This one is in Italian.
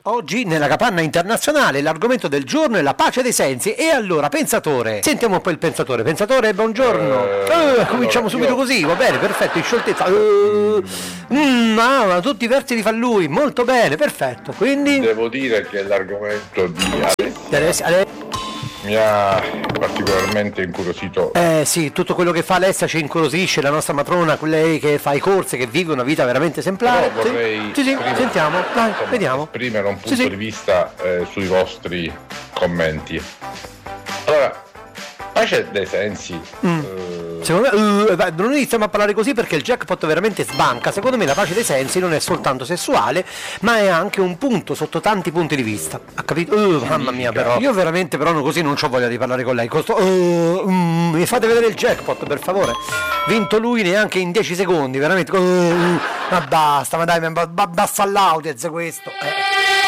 Oggi nella capanna internazionale l'argomento del giorno è la pace dei sensi. E allora, pensatore, sentiamo un po' il pensatore. Pensatore, buongiorno. Cominciamo subito così, va bene, perfetto, in scioltezza. Ma tutti i versi li fa lui, molto bene, perfetto. Quindi devo dire che l'argomento di mi ha particolarmente incuriosito. Sì, tutto quello che fa Alessia ci incuriosisce, la nostra matrona, lei che fa i corsi, che vive una vita veramente esemplare. Però vorrei sì, sentiamo, dai, vediamo. Esprimere un punto di vista sui vostri commenti. Allora, pace dei sensi. Secondo me non iniziamo a parlare così perché il jackpot veramente sbanca. Secondo me la pace dei sensi non è soltanto sessuale, ma è anche un punto sotto tanti punti di vista. Ha capito? Mamma mia, però io veramente però così non c'ho voglia di parlare con lei. Mi fate vedere il jackpot, per favore. Vinto lui neanche in 10 secondi, veramente. Ma basta, ma dai, basta all'audience questo.